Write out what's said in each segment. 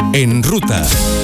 En Ruta.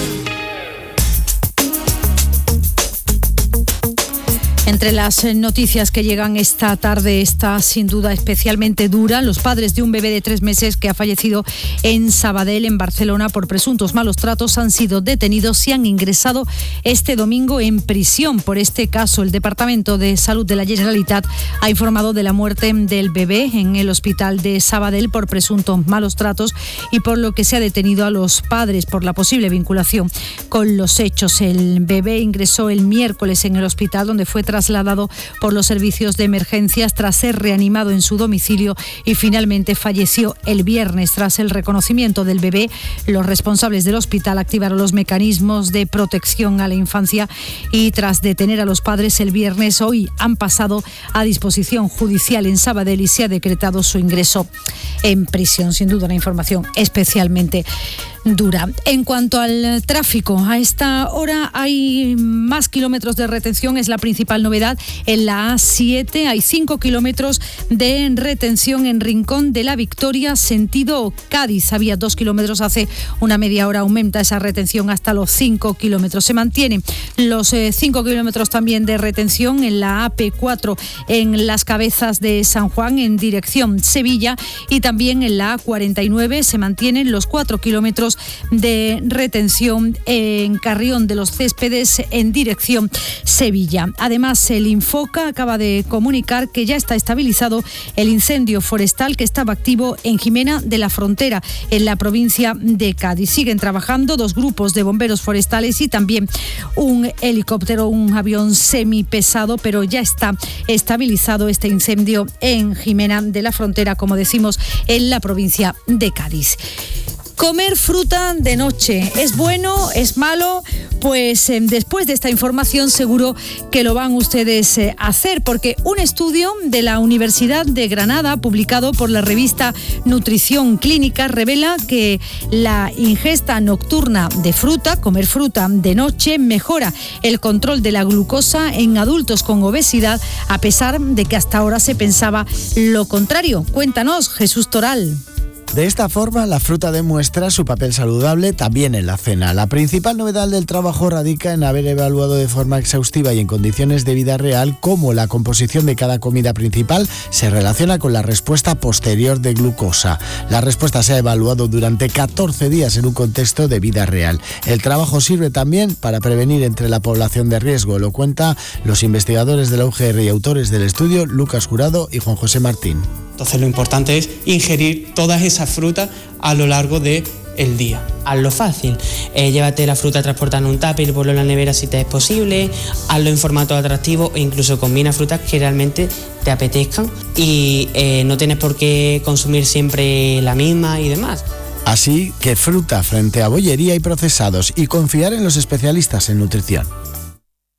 Entre las noticias que llegan esta tarde está sin duda especialmente dura. Los padres de un bebé de 3 meses que ha fallecido en Sabadell, en Barcelona, por presuntos malos tratos han sido detenidos y han ingresado este domingo en prisión. Por este caso, el Departamento de Salud de la Generalitat ha informado de la muerte del bebé en el hospital de Sabadell por presuntos malos tratos y por lo que se ha detenido a los padres por la posible vinculación con los hechos. El bebé ingresó el miércoles en el hospital, donde fue trasladado por los servicios de emergencias tras ser reanimado en su domicilio y finalmente falleció el viernes. Tras el reconocimiento del bebé, los responsables del hospital activaron los mecanismos de protección a la infancia y tras detener a los padres el viernes, hoy han pasado a disposición judicial en Sabadell y se ha decretado su ingreso en prisión. Sin duda, una información especialmente dura. En cuanto al tráfico, a esta hora hay más kilómetros de retención, es la principal novedad. En la A7 hay 5 kilómetros de retención en Rincón de la Victoria, sentido Cádiz. Había 2 kilómetros hace una media hora, aumenta esa retención hasta los 5 kilómetros. Se mantienen los 5 kilómetros también de retención en la AP4 en Las Cabezas de San Juan en dirección Sevilla y también en la A49 se mantienen los 4 kilómetros de retención en Carrión de los Céspedes en dirección Sevilla. Además, el Infoca acaba de comunicar que ya está estabilizado el incendio forestal que estaba activo en Jimena de la Frontera, en la provincia de Cádiz. Siguen trabajando 2 grupos de bomberos forestales y también un helicóptero, un avión semipesado, pero ya está estabilizado este incendio en Jimena de la Frontera, como decimos, en la provincia de Cádiz. Comer fruta de noche, ¿es bueno? ¿Es malo? Pues después de esta información seguro que lo van ustedes a hacer, porque un estudio de la Universidad de Granada, publicado por la revista Nutrición Clínica, revela que la ingesta nocturna de fruta, comer fruta de noche, mejora el control de la glucosa en adultos con obesidad, a pesar de que hasta ahora se pensaba lo contrario. Cuéntanos, Jesús Toral. De esta forma, la fruta demuestra su papel saludable también en la cena. La principal novedad del trabajo radica en haber evaluado de forma exhaustiva y en condiciones de vida real cómo la composición de cada comida principal se relaciona con la respuesta posterior de glucosa. La respuesta se ha evaluado durante 14 días en un contexto de vida real. El trabajo sirve también para prevenir entre la población de riesgo, lo cuentan los investigadores de la UGR y autores del estudio, Lucas Jurado y Juan José Martín. Entonces lo importante es ingerir todas esas frutas a lo largo del día. Hazlo fácil, llévate la fruta transportada en un tupper y ponlo en la nevera si te es posible, hazlo en formato atractivo e incluso combina frutas que realmente te apetezcan y no tienes por qué consumir siempre la misma y demás. Así que fruta frente a bollería y procesados y confiar en los especialistas en nutrición.